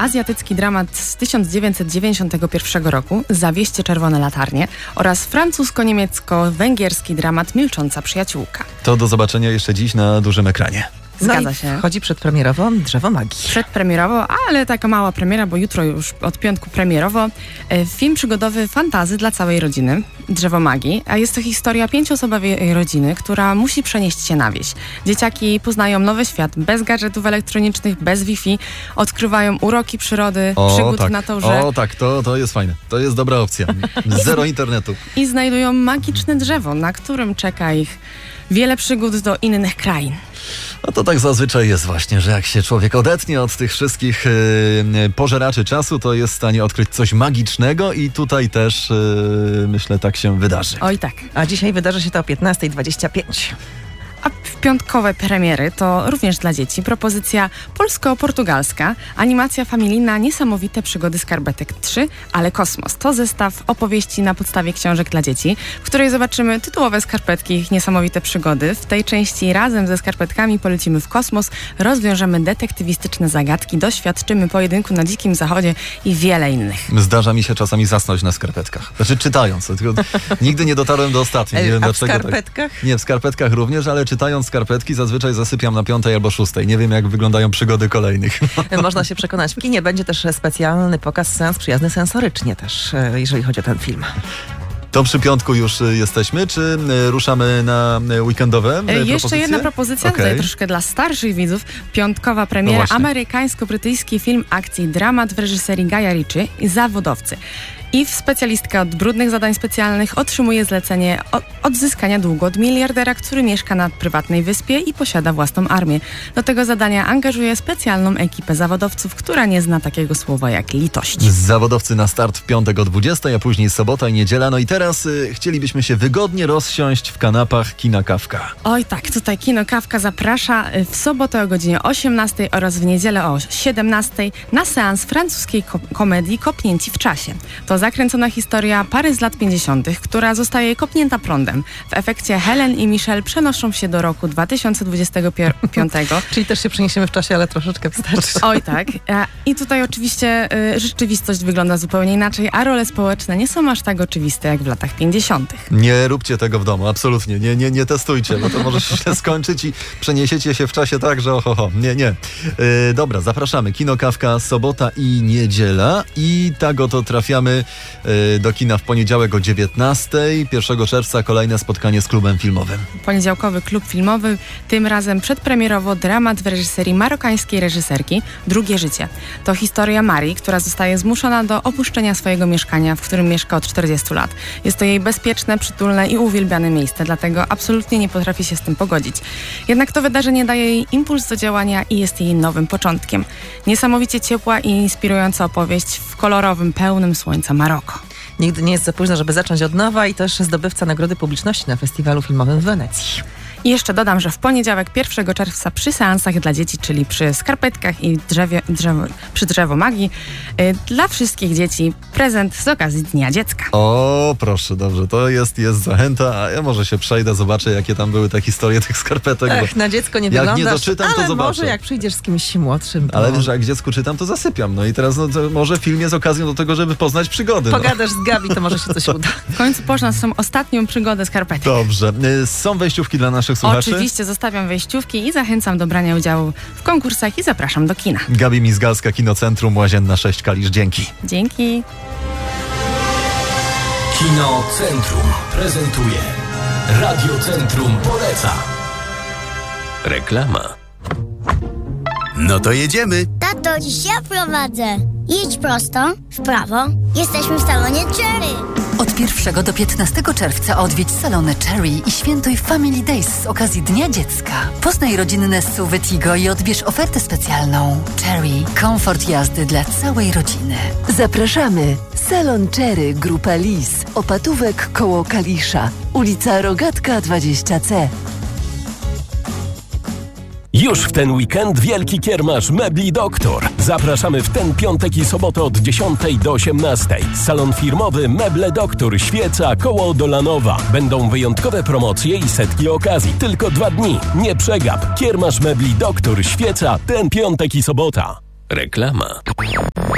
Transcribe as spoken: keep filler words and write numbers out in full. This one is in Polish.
azjatycki dramat z tysiąc dziewięćset dziewięćdziesiątego pierwszego roku Zawieście czerwone latarnie oraz francusko-niemiecko-węgierski dramat Milcząca przyjaciółka. To do zobaczenia jeszcze dziś na dużym ekranie. Zgadza no i się. Chodzi przedpremierowo Drzewo Magii. Przedpremierowo, ale taka mała premiera, bo jutro już od piątku premierowo. E, Film przygodowy fantasy dla całej rodziny, Drzewo Magii, a jest to historia pięcioosobowej rodziny, która musi przenieść się na wieś. Dzieciaki poznają nowy świat bez gadżetów elektronicznych, bez Wi-Fi, odkrywają uroki przyrody, O przygód tak, na torze o tak, to, to jest fajne. To jest dobra opcja. Zero internetu. i znajdują magiczne drzewo, na którym czeka ich wiele przygód do innych krain. No to tak zazwyczaj jest właśnie, że jak się człowiek odetnie od tych wszystkich yy, pożeraczy czasu, to jest w stanie odkryć coś magicznego i tutaj też yy, myślę tak się wydarzy. Oj tak. A dzisiaj wydarzy się to o piętnasta dwadzieścia pięć. A w piątkowe premiery to również dla dzieci propozycja polsko-portugalska, animacja familijna Niesamowite przygody skarpetek trzy, ale kosmos. To zestaw opowieści na podstawie książek dla dzieci, w której zobaczymy tytułowe skarpetki, ich niesamowite przygody. W tej części razem ze skarpetkami polecimy w kosmos, rozwiążemy detektywistyczne zagadki, doświadczymy pojedynku na dzikim zachodzie i wiele innych. Zdarza mi się czasami zasnąć na skarpetkach. Znaczy czytając, tylko nigdy nie dotarłem do ostatniej. Nie wiem, A w dlaczego skarpetkach? Tak. Nie, w skarpetkach również, ale czytając skarpetki zazwyczaj zasypiam na piątej albo szóstej. Nie wiem, jak wyglądają przygody kolejnych. Można się przekonać. W kinie będzie też specjalny pokaz, seans przyjazny sensorycznie też, jeżeli chodzi o ten film. To przy piątku już jesteśmy, czy ruszamy na weekendowe E, propozycje? Jeszcze jedna propozycja, okay. tutaj troszkę dla starszych widzów. Piątkowa premiera, No amerykańsko-brytyjski film akcji dramat w reżyserii Guya Ritchie i Zawodowcy. I specjalistka od brudnych zadań specjalnych otrzymuje zlecenie odzyskania długu od miliardera, który mieszka na prywatnej wyspie i posiada własną armię. Do tego zadania angażuje specjalną ekipę zawodowców, która nie zna takiego słowa jak litość. Zawodowcy na start w piątek o dwudziestej, a później sobota i niedziela. No i teraz y, chcielibyśmy się wygodnie rozsiąść w kanapach kina Kawka. Oj tak, tutaj Kino Kawka zaprasza w sobotę o godzinie osiemnastej oraz w niedzielę o siedemnastej na seans francuskiej ko- komedii Kopnięci w czasie. To zakręcona historia pary z lat pięćdziesiątych, która zostaje kopnięta prądem. W efekcie Helen i Michel przenoszą się do roku dwa tysiące dwudziestego piątego. Czyli też się przeniesiemy w czasie, ale troszeczkę wystarczy. Oj tak. I tutaj oczywiście y, rzeczywistość wygląda zupełnie inaczej, a role społeczne nie są aż tak oczywiste jak w latach pięćdziesiątych. Nie róbcie tego w domu, absolutnie. Nie, nie, nie testujcie, bo to może się źle skończyć i przeniesiecie się w czasie tak, że oho, nie, nie. Yy, dobra, zapraszamy. Kino Kawka, sobota i niedziela. I tak oto trafiamy yy, do kina w poniedziałek o dziewiętnastej. pierwszego czerwca kolejne spotkanie z klubem filmowym. Poniedziałkowy klub filmowy, tym razem przedpremierowo dramat w reżyserii marokańskiej reżyserki Drugie życie. To historia Marii, która zostaje zmuszona do opuszczenia swojego mieszkania, w którym mieszka od czterdziestu lat. Jest to jej bezpieczne, przytulne i uwielbiane miejsce, dlatego absolutnie nie potrafi się z tym pogodzić. Jednak to wydarzenie daje jej impuls do działania i jest jej nowym początkiem. Niesamowicie ciepła i inspirująca opowieść w kolorowym, pełnym słońca Maroko. Nigdy nie jest za późno, żeby zacząć od nowa i też zdobywca Nagrody Publiczności na Festiwalu Filmowym w Wenecji. I jeszcze dodam, że w poniedziałek pierwszego czerwca przy seansach dla dzieci, czyli przy skarpetkach i drzewie, drzewo, przy Drzewo Magii, yy, dla wszystkich dzieci prezent z okazji Dnia Dziecka. O, proszę, dobrze, to jest, jest zachęta, a ja może się przejdę, zobaczę, jakie tam były te historie tych skarpetek. Ech, bo na dziecko nie jak wyglądasz, nie doczytam, to ale zobaczę. może jak przyjdziesz z kimś młodszym, to... Ale wiesz, że jak dziecku czytam, to zasypiam. No i teraz no, to może film jest okazją do tego, żeby poznać przygody. No. Pogadasz z Gabi, to może się coś uda. W końcu poznasz swoją ostatnią przygodę skarpetek. Dobrze. Są wejściówki dla naszych słuchaczy? Oczywiście, zostawiam wejściówki i zachęcam do brania udziału w konkursach i zapraszam do kina. Gabi Mizgalska, Kinocentrum, Łazienna sześć, Kalisz. Dzięki. Dzięki. Kino Centrum prezentuje. Radio Centrum poleca. Reklama. No to jedziemy. Tato, dziś ja prowadzę. Jedź prosto, w prawo. Jesteśmy w salonie Cherry. Od pierwszego do piętnastego czerwca odwiedź salony Cherry i świętuj Family Days z okazji Dnia Dziecka. Poznaj rodzinne S U V Tigo i odbierz ofertę specjalną. Cherry. Komfort jazdy dla całej rodziny. Zapraszamy. Salon Cherry, Grupa Lis. Opatówek koło Kalisza. Ulica Rogatka dwadzieścia C. Już w ten weekend wielki kiermasz Mebli Doktor. Zapraszamy w ten piątek i sobotę od dziesiątej do osiemnastej. Salon firmowy Meble Doktor, Świeca, koło Dolanowa. Będą wyjątkowe promocje i setki okazji. Tylko dwa dni. Nie przegap. Kiermasz Mebli Doktor, Świeca, ten piątek i sobota. Reklama.